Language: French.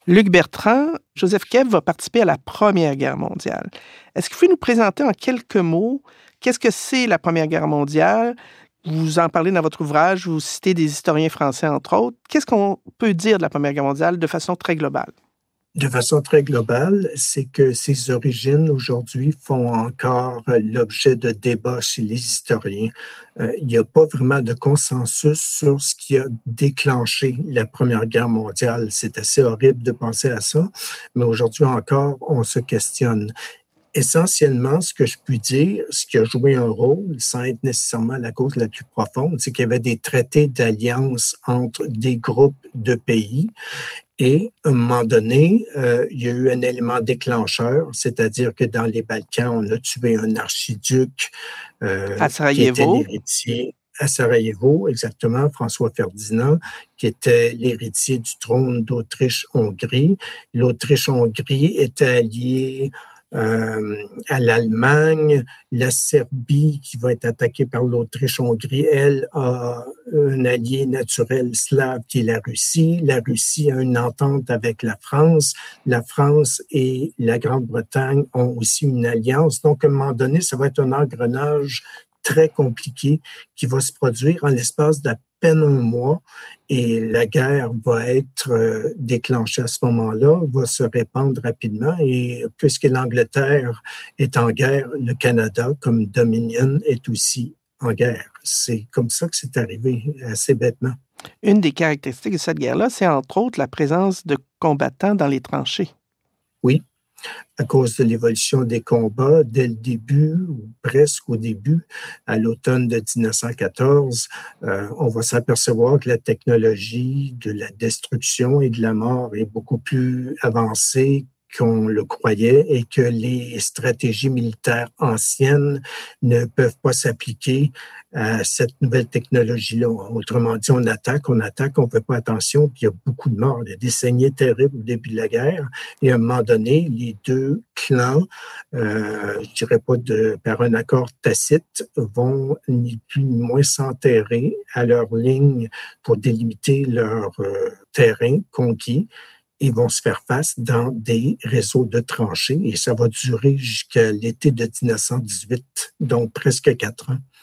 Luc Bertrand, Joseph Kev va participer à la Première Guerre mondiale. Est-ce que vous pouvez nous présenter en quelques mots qu'est-ce que c'est la Première Guerre mondiale? Vous en parlez dans votre ouvrage, vous citez des historiens français, entre autres. Qu'est-ce qu'on peut dire de la Première Guerre mondiale de façon très globale? De façon très globale, c'est que ses origines aujourd'hui font encore l'objet de débats chez les historiens. Il n'y a pas vraiment de consensus sur ce qui a déclenché la Première Guerre mondiale. C'est assez horrible de penser à ça, mais aujourd'hui encore, on se questionne. Essentiellement, ce que je puis dire, ce qui a joué un rôle, sans être nécessairement la cause la plus profonde, c'est qu'il y avait des traités d'alliance entre des groupes de pays. Et à un moment donné, il y a eu un élément déclencheur, c'est-à-dire que dans les Balkans, on a tué un archiduc À qui était Sarajevo. l'héritier à Sarajevo, exactement, François Ferdinand, qui était l'héritier du trône d'Autriche-Hongrie. L'Autriche-Hongrie était alliée à l'Allemagne, la Serbie qui va être attaquée par l'Autriche-Hongrie, elle a un allié naturel slave qui est la Russie. La Russie a une entente avec la France. La France et la Grande-Bretagne ont aussi une alliance. Donc, à un moment donné, ça va être un engrenage très compliqué qui va se produire en l'espace d'à peine un mois et la guerre va être déclenchée à ce moment-là, va se répandre rapidement et puisque l'Angleterre est en guerre, le Canada, comme Dominion, est aussi en guerre. C'est comme ça que c'est arrivé, assez bêtement. Une des caractéristiques de cette guerre-là, c'est entre autres la présence de combattants dans les tranchées. Oui. À cause de l'évolution des combats, dès le début, ou presque au début, à l'automne de 1914, on va s'apercevoir que la technologie de la destruction et de la mort est beaucoup plus avancée qu'on le croyait et que les stratégies militaires anciennes ne peuvent pas s'appliquer à cette nouvelle technologie-là. Autrement dit, on attaque, on ne fait pas attention, puis il y a beaucoup de morts. Il y a des saignées terribles au début de la guerre. Et à un moment donné, les deux clans, je dirais pas par un accord tacite, vont ni plus ni moins s'enterrer à leur ligne pour délimiter leur terrain conquis. Ils vont se faire face dans des réseaux de tranchées et ça va durer jusqu'à l'été de 1918, donc presque 4 ans.